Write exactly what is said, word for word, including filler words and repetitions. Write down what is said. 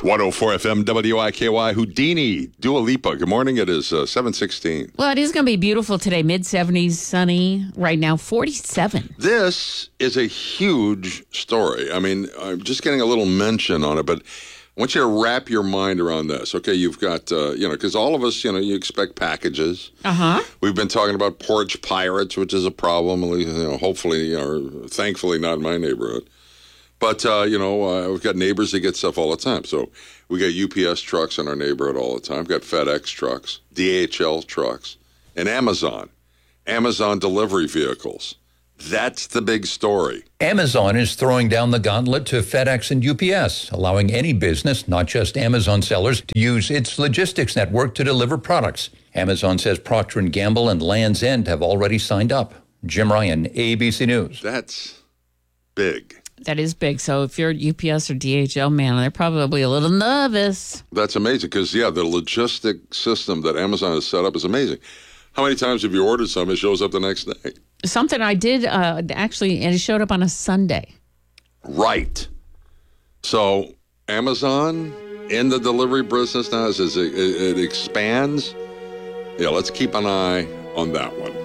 one oh four F M W I K Y Houdini, Dua Lipa. Good morning. It is uh, seven sixteen. Well, it is going to be beautiful today. mid seventies, sunny. Right now, forty-seven. This is a huge story. I mean, I'm just getting a little mention on it, but I want you to wrap your mind around this. Okay, you've got, uh, you know, because all of us, you know, you expect packages. Uh-huh. We've been talking about porch pirates, which is a problem, at least, you know, hopefully, or thankfully not in my neighborhood. But, uh, you know, uh, we've got neighbors that get stuff all the time. So we got U P S trucks in our neighborhood all the time. We've got FedEx trucks, D H L trucks, and Amazon. Amazon delivery vehicles. That's the big story. Amazon is throwing down the gauntlet to FedEx and U P S, allowing any business, not just Amazon sellers, to use its logistics network to deliver products. Amazon says Procter and Gamble and Land's End have already signed up. Jim Ryan, A B C News. That's big. That is big. So if you're U P S or D H L, man, they're probably a little nervous. That's amazing because, yeah, the logistic system that Amazon has set up is amazing. How many times have you ordered something, it shows up the next day? Something I did, uh, actually, and it showed up on a Sunday. Right. So Amazon in the delivery business now, as it, it expands, yeah, let's keep an eye on that one.